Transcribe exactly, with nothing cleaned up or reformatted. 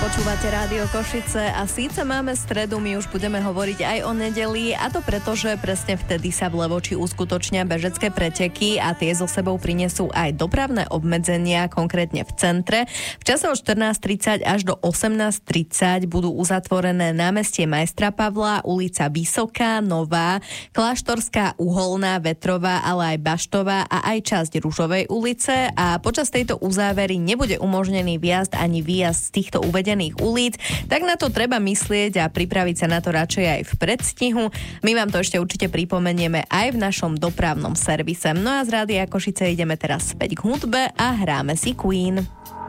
Počúvate Rádio Košice a síce máme stredu, my už budeme hovoriť aj o nedeli, a to preto, že presne vtedy sa v Levoči uskutočnia bežecké preteky a tie so sebou prinesú aj dopravné obmedzenia, konkrétne v centre. V čase od štrnásť tridsať až do osemnásť tridsať budú uzatvorené námestie Majstra Pavla, ulica Vysoká, Nová, Kláštorská, Uholná, Vetrová, ale aj Baštová a aj časť Ružovej ulice, a počas tejto uzávery nebude umožnený vjazd ani výjazd z týchto uvedených ulic, tak na to treba myslieť a pripraviť sa na to radšej aj v predstihu. My vám to ešte určite pripomenieme aj v našom dopravnom servise. No a z Rádia Košice ideme teraz späť k hudbe a hráme si Queen.